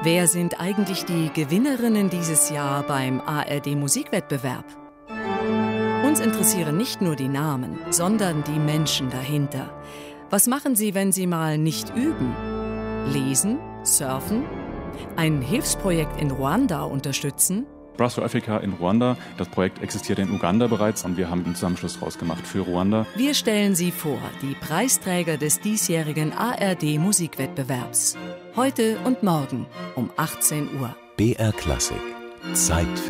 Wer sind eigentlich die Gewinnerinnen dieses Jahr beim ARD-Musikwettbewerb? Uns interessieren nicht nur die Namen, sondern die Menschen dahinter. Was machen sie, wenn sie mal nicht üben? Lesen? Surfen? Ein Hilfsprojekt in Ruanda unterstützen? Brass for Africa in Ruanda. Das Projekt existiert in Uganda bereits und wir haben einen Zusammenschluss rausgemacht für Ruanda. Wir stellen Sie vor, die Preisträger des diesjährigen ARD-Musikwettbewerbs. Heute und morgen um 18 Uhr. BR Klassik. Zeit